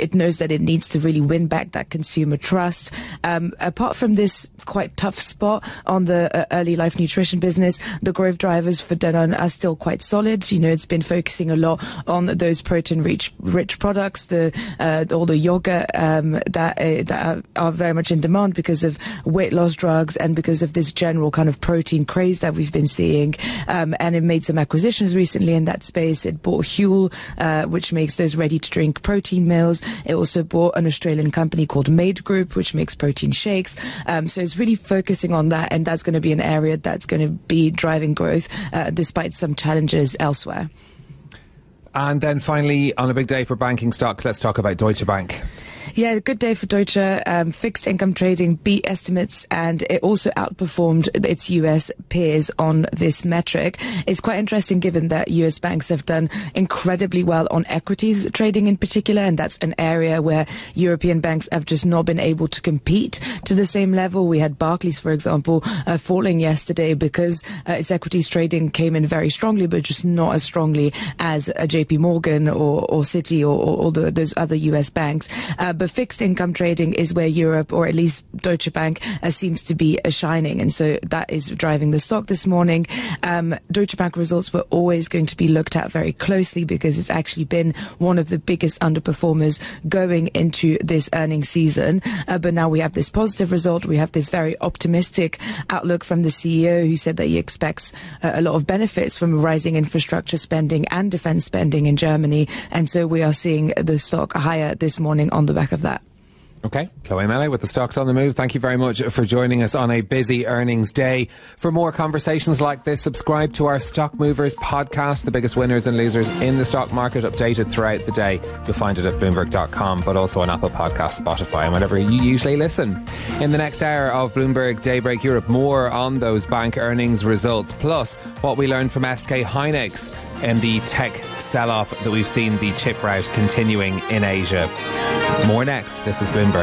it knows that it needs to really win back that consumer trust. Apart from this quite tough spot on the early life nutrition business, the growth drivers for Danone are still quite solid. It's been focusing a lot on those protein-rich products, all the yogurt that are very much in demand because of weight loss drugs and because of this general kind of protein craze that we've been seeing. And it made some acquisitions recently in that space. It bought Huel, which makes those ready-to-drink protein meals. It also bought an Australian company called Made Group, which makes protein shakes. So it's really focusing on that, and that's going to be an area that's going to be driving growth despite some challenges elsewhere. And then finally, on a big day for banking stocks, let's talk about Deutsche Bank. Yeah, good day for Deutsche. Fixed income trading beat estimates, and it also outperformed its US peers on this metric. It's quite interesting given that US banks have done incredibly well on equities trading in particular, and that's an area where European banks have just not been able to compete to the same level. We had Barclays, for example, falling yesterday because its equities trading came in very strongly, but just not as strongly as JP Morgan or Citi or those other US banks. But fixed income trading is where Europe, or at least Deutsche Bank, seems to be shining. And so that is driving the stock this morning. Deutsche Bank results were always going to be looked at very closely because it's actually been one of the biggest underperformers going into this earnings season. But now we have this positive result. We have this very optimistic outlook from the CEO, who said that he expects a lot of benefits from rising infrastructure spending and defense spending in Germany. And so we are seeing the stock higher this morning on the back of that. Okay, Chloe Mele with the Stocks on the Move. Thank you very much for joining us on a busy earnings day. For more conversations like this, subscribe to our Stock Movers podcast, the biggest winners and losers in the stock market, updated throughout the day. You'll find it at Bloomberg.com, but also on Apple Podcasts, Spotify, and whatever you usually listen. In the next hour of Bloomberg Daybreak Europe, more on those bank earnings results, plus what we learned from SK Hynix in the tech sell-off that we've seen, the chip rout continuing in Asia. More next. This is Bloomberg.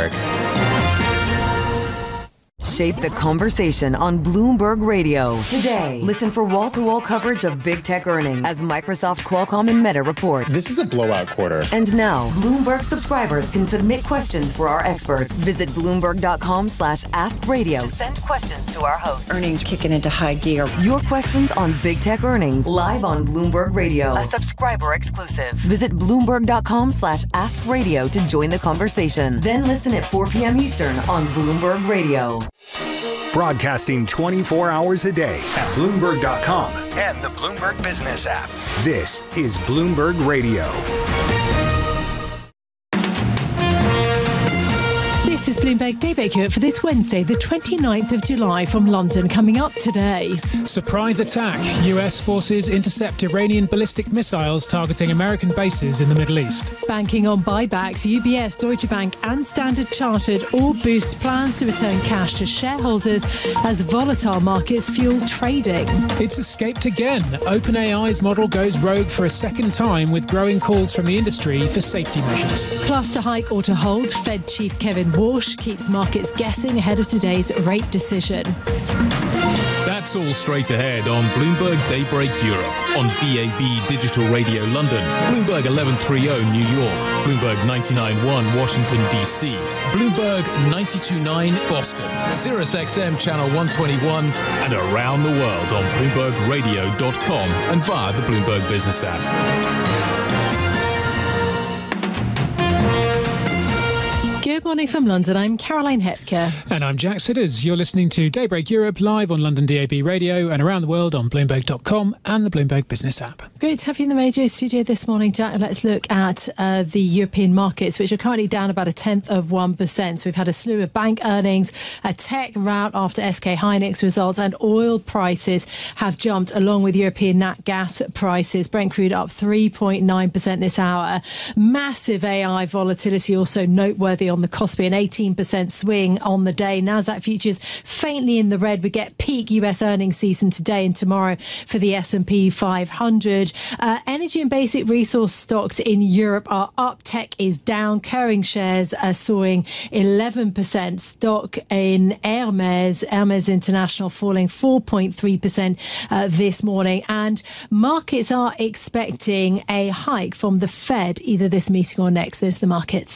Shape the conversation on Bloomberg Radio. Today, listen for wall-to-wall coverage of big tech earnings as Microsoft, Qualcomm, and Meta report. This is a blowout quarter. And now, Bloomberg subscribers can submit questions for our experts. Visit Bloomberg.com/AskRadio to send questions to our hosts. Earnings kicking into high gear. Your questions on big tech earnings live on Bloomberg Radio. A subscriber exclusive. Visit Bloomberg.com/AskRadio to join the conversation. Then listen at 4 p.m. Eastern on Bloomberg Radio. Broadcasting 24 hours a day at Bloomberg.com and the Bloomberg Business app. This is Bloomberg Radio. This is Bloomberg Daybreak Europe for this Wednesday, the 29th of July from London. Coming up today. Surprise attack. US forces intercept Iranian ballistic missiles targeting American bases in the Middle East. Banking on buybacks, UBS, Deutsche Bank and Standard Chartered all boost plans to return cash to shareholders as volatile markets fuel trading. It's escaped again. OpenAI's model goes rogue for a second time with growing calls from the industry for safety measures. Plus to hike or to hold, Fed Chief Kevin Walsh keeps markets guessing ahead of today's rate decision. That's all straight ahead on Bloomberg Daybreak Europe, on DAB Digital Radio London, Bloomberg 1130 New York, Bloomberg 99.1 Washington DC, Bloomberg 92.9 Boston, Sirius XM Channel 121, and around the world on BloombergRadio.com and via the Bloomberg Business app. Good morning from London. I'm Caroline Hepker. And I'm Jack Sidders. You're listening to Daybreak Europe live on London DAB Radio and around the world on Bloomberg.com and the Bloomberg Business app. Great to have you in the radio studio this morning, Jack. Let's look at the European markets, which are currently down about 0.1%. So we've had a slew of bank earnings, a tech rout after SK Hynix results, and oil prices have jumped along with European nat gas prices. Brent crude up 3.9% this hour. Massive AI volatility also noteworthy on the Kospi, an 18% swing on the day. Nasdaq futures faintly in the red. We get peak US earnings season today and tomorrow for the S&P 500. Energy and basic resource stocks in Europe are up. Tech is down. Kering shares are soaring 11%. Stock in Hermes International falling 4.3% this morning. And markets are expecting a hike from the Fed either this meeting or next. There's the markets.